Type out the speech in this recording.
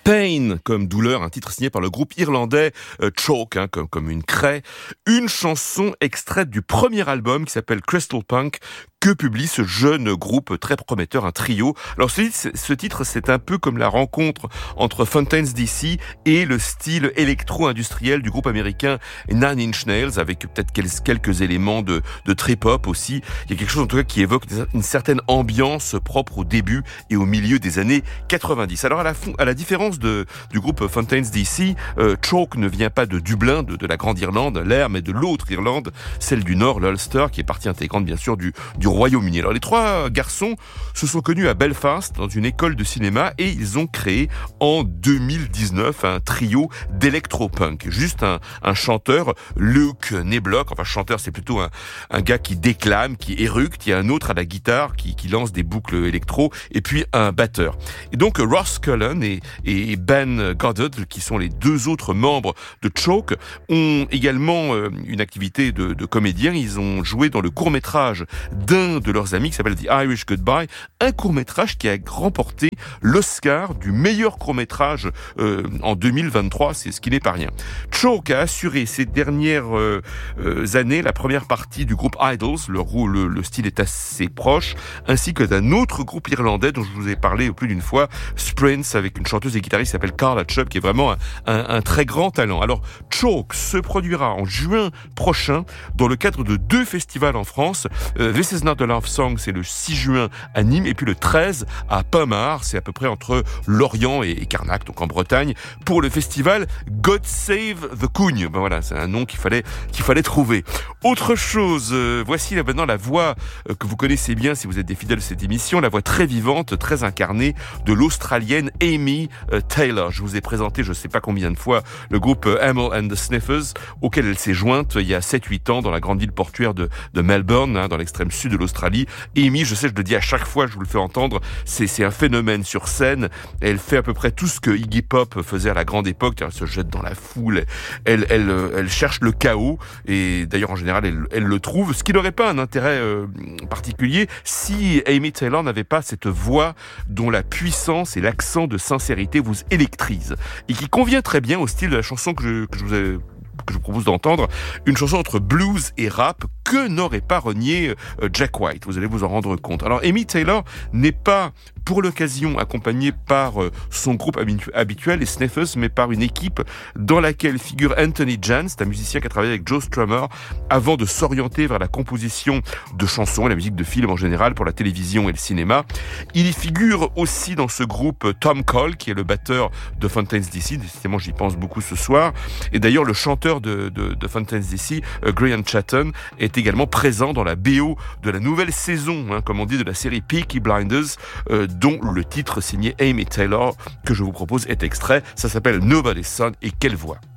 Pain comme douleur, un titre signé par le groupe irlandais Choke, comme une craie. Une chanson extraite du premier album qui s'appelle Crystal Punk, que publie ce jeune groupe très prometteur, un trio. Alors ce titre, c'est un peu comme la rencontre entre Fontaines DC et le style électro-industriel du groupe américain Nine Inch Nails, avec peut-être quelques éléments de trip-hop aussi. Il y a quelque chose en tout cas qui évoque une certaine ambiance propre au début et au milieu des années 90. Alors à la différence du groupe Fontaines DC, Choke ne vient pas de Dublin, de la grande Irlande, l'air, mais de l'autre Irlande, celle du Nord, l'Ulster, qui est partie intégrante bien sûr du Royaume-Uni. Alors les trois garçons se sont connus à Belfast dans une école de cinéma et ils ont créé en 2019 un trio d'électropunk. Juste un chanteur, Luke Neblock, enfin chanteur c'est plutôt un gars qui déclame, qui éructe, il y a un autre à la guitare qui lance des boucles électro et puis un batteur. Et donc Ross Cullen et Ben Goddard, qui sont les deux autres membres de Choke, ont également une activité de comédien. Ils ont joué dans le court-métrage d'un de leurs amis qui s'appelle The Irish Goodbye, un court-métrage qui a remporté l'Oscar du meilleur court-métrage en 2023, c'est ce qui n'est pas rien. Choke a assuré ces dernières années la première partie du groupe Idols, le style est assez proche, ainsi que d'un autre groupe irlandais dont je vous ai parlé plus d'une fois, Sprints, avec une chanteuse et guitariste qui s'appelle Carla Chubb, qui est vraiment un très grand talent. Alors Choke se produira en juin prochain dans le cadre de 2 festivals en France. This is Not a Love Song, c'est le 6 juin à Nîmes, et puis le 13 à Pamar, c'est à peu près entre Lorient et Carnac, donc en Bretagne, pour le festival God Save the Cugne. Ben voilà, c'est un nom qu'il fallait trouver. Autre chose, voici maintenant la voix que vous connaissez bien si vous êtes des fidèles de cette émission, la voix très vivante, très incarnée de l'Australienne Amy Taylor. Je vous ai présenté, je ne sais pas combien de fois, le groupe Amel and the Sniffers, auquel elle s'est jointe il y a 7-8 ans dans la grande ville portuaire de Melbourne, dans l'extrême sud de l'Australie. Amy, je sais, je le dis à chaque fois, je vous le fais entendre, c'est un phénomène sur scène. Elle fait à peu près tout ce que Iggy Pop faisait à la grande époque. Elle se jette dans la foule, elle cherche le chaos, et d'ailleurs en général elle le trouve, ce qui n'aurait pas un intérêt particulier si Amy Taylor n'avait pas cette voix dont la puissance et l'accent de sincérité vous électrisent, et qui convient très bien au style de la chanson que je vous propose d'entendre, une chanson entre blues et rap que n'aurait pas renié Jack White. Vous allez vous en rendre compte. Alors Amy Taylor n'est pas pour l'occasion accompagnée par son groupe habituel, les Sniffers, mais par une équipe dans laquelle figure Anthony Jans, un musicien qui a travaillé avec Joe Strummer avant de s'orienter vers la composition de chansons et la musique de films en général pour la télévision et le cinéma. Il y figure aussi dans ce groupe Tom Cole, qui est le batteur de Fontaines DC. Décidément, j'y pense beaucoup ce soir. Et d'ailleurs, le chanteur de Fontaines DC, Graham Chatton, est également présent dans la BO de la nouvelle saison, comme on dit, de la série Peaky Blinders, dont le titre signé Amy Taylor que je vous propose est extrait. Ça s'appelle Nobody's Son, et quelle voix!